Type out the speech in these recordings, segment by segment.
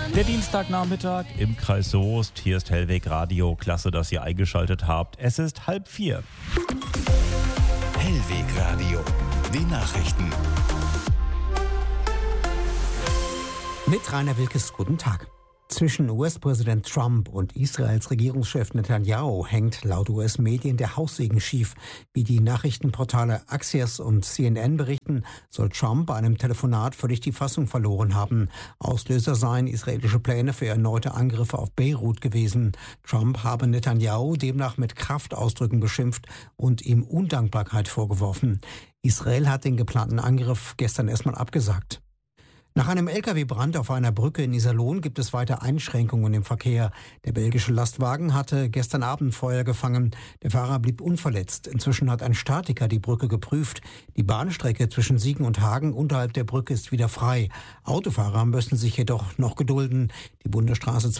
Der Dienstagnachmittag im Kreis Soest. Hier ist Hellweg Radio. Klasse, dass ihr eingeschaltet habt. Es ist 3:30. Hellweg Radio. Die Nachrichten. Mit Rainer Wilkes, guten Tag. Zwischen US-Präsident Trump und Israels Regierungschef Netanyahu hängt laut US-Medien der Haussegen schief. Wie die Nachrichtenportale Axios und CNN berichten, soll Trump bei einem Telefonat völlig die Fassung verloren haben. Auslöser seien israelische Pläne für erneute Angriffe auf Beirut gewesen. Trump habe Netanyahu demnach mit Kraftausdrücken beschimpft und ihm Undankbarkeit vorgeworfen. Israel hat den geplanten Angriff gestern erstmal abgesagt. Nach einem Lkw-Brand auf einer Brücke in Iserlohn gibt es weiter Einschränkungen im Verkehr. Der belgische Lastwagen hatte gestern Abend Feuer gefangen. Der Fahrer blieb unverletzt. Inzwischen hat ein Statiker die Brücke geprüft. Die Bahnstrecke zwischen Siegen und Hagen unterhalb der Brücke ist wieder frei. Autofahrer müssen sich jedoch noch gedulden. Die Bundesstraße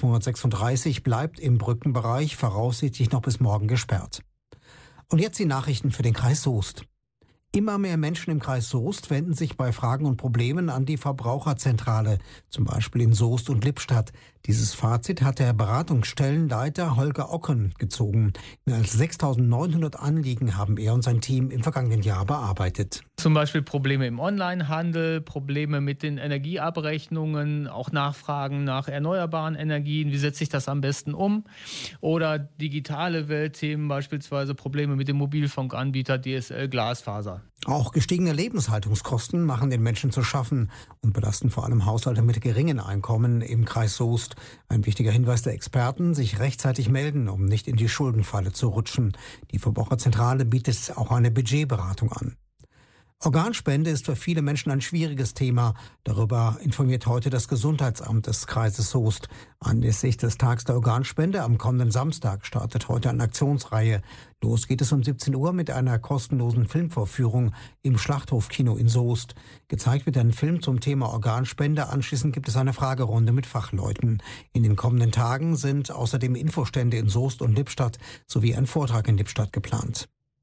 236 bleibt im Brückenbereich voraussichtlich noch bis morgen gesperrt. Und jetzt die Nachrichten für den Kreis Soest. Immer mehr Menschen im Kreis Soest wenden sich bei Fragen und Problemen an die Verbraucherzentrale, zum Beispiel in Soest und Lippstadt. Dieses Fazit hat der Beratungsstellenleiter Holger Ocken gezogen. Mehr als 6.900 Anliegen haben er und sein Team im vergangenen Jahr bearbeitet. Zum Beispiel Probleme im Onlinehandel, Probleme mit den Energieabrechnungen, auch Nachfragen nach erneuerbaren Energien. Wie setze ich das am besten um? Oder digitale Weltthemen, beispielsweise Probleme mit dem Mobilfunkanbieter DSL Glasfaser. Auch gestiegene Lebenshaltungskosten machen den Menschen zu schaffen und belasten vor allem Haushalte mit geringen Einkommen im Kreis Soest. Ein wichtiger Hinweis der Experten, sich rechtzeitig melden, um nicht in die Schuldenfalle zu rutschen. Die Verbraucherzentrale bietet auch eine Budgetberatung an. Organspende ist für viele Menschen ein schwieriges Thema. Darüber informiert heute das Gesundheitsamt des Kreises Soest. Anlässlich des Tags der Organspende am kommenden Samstag startet heute eine Aktionsreihe. Los geht es um 17 Uhr mit einer kostenlosen Filmvorführung im Schlachthofkino in Soest. Gezeigt wird ein Film zum Thema Organspende. Anschließend gibt es eine Fragerunde mit Fachleuten. In den kommenden Tagen sind außerdem Infostände in Soest und Lippstadt sowie ein Vortrag in Lippstadt geplant.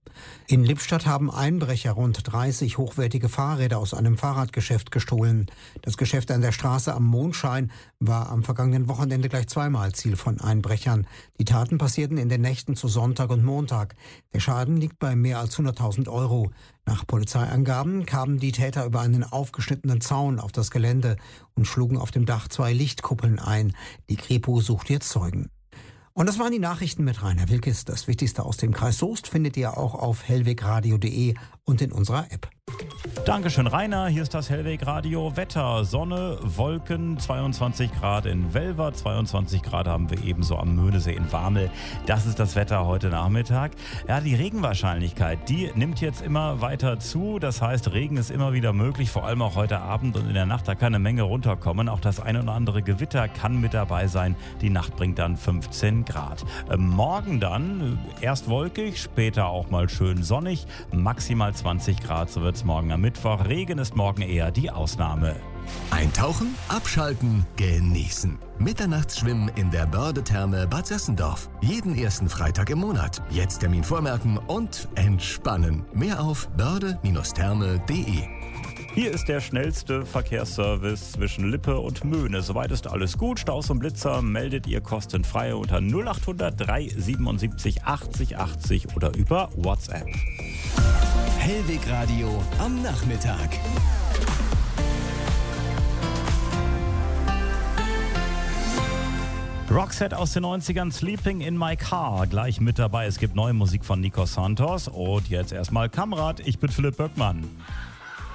In Lippstadt haben Einbrecher rund 30 hochwertige Fahrräder aus einem Fahrradgeschäft gestohlen. Das Geschäft an der Straße am Mondschein war am vergangenen Wochenende gleich zweimal Ziel von Einbrechern. Die Taten passierten in den Nächten zu Sonntag und Montag. Der Schaden liegt bei mehr als 100.000 Euro. Nach Polizeiangaben kamen die Täter über einen aufgeschnittenen Zaun auf das Gelände und schlugen auf dem Dach 2 Lichtkuppeln ein. Die Kripo sucht jetzt Zeugen. Und das waren die Nachrichten mit Rainer Wilkes. Das Wichtigste aus dem Kreis Soest findet ihr auch auf hellwegradio.de und in unserer App. Dankeschön, Rainer. Hier ist das Hellweg Radio. Wetter, Sonne, Wolken, 22 Grad in Welver, 22 Grad haben wir ebenso am Möhnesee in Warmel. Das ist das Wetter heute Nachmittag. Ja, die Regenwahrscheinlichkeit, die nimmt jetzt immer weiter zu. Das heißt, Regen ist immer wieder möglich, vor allem auch heute Abend und in der Nacht. Da kann eine Menge runterkommen. Auch das ein oder andere Gewitter kann mit dabei sein. Die Nacht bringt dann 15 Grad. Morgen dann erst wolkig, später auch mal schön sonnig. Maximal 20 Grad, so wird es morgen am Mittwoch. Regen ist morgen eher die Ausnahme. Eintauchen, abschalten, genießen. Mitternachtsschwimmen in der Börde-Therme Bad Sessendorf. Jeden ersten Freitag im Monat. Jetzt Termin vormerken und entspannen. Mehr auf börde-therme.de. Hier ist der schnellste Verkehrsservice zwischen Lippe und Möhne. Soweit ist alles gut. Staus und Blitzer meldet ihr kostenfrei unter 0800 377 80 80 oder über WhatsApp. Hellweg Radio am Nachmittag. Roxette aus den 90ern, Sleeping in My Car, gleich mit dabei. Es gibt neue Musik von Nico Santos und jetzt erstmal Kamerad, ich bin Philipp Böckmann.